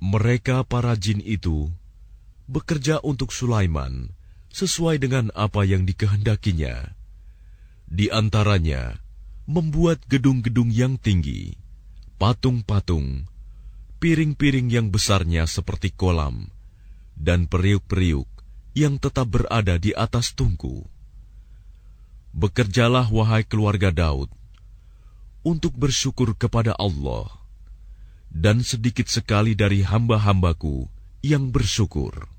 Mereka para jin itu bekerja untuk Sulaiman sesuai dengan apa yang dikehendakinya. Di antaranya, membuat gedung-gedung yang tinggi, patung-patung, piring-piring yang besarnya seperti kolam, dan periuk-periuk yang tetap berada di atas tungku. Bekerjalah, wahai keluarga Daud, untuk bersyukur kepada Allah, dan sedikit sekali dari hamba-hambaku yang bersyukur.